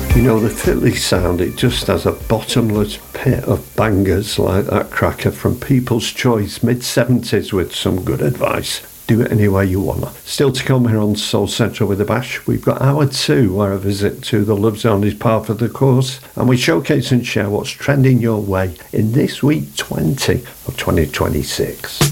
You know, the Fiddly sound, it just has a bottomless pit of bangers like that cracker from People's Choice, mid-70s, with some good advice. Do it any way you want. Still to come here on Soul Central with a Bash, we've got Hour 2, where a visit to the Love Zone is part of the course, and we showcase and share what's trending your way in this week 20 of 2026.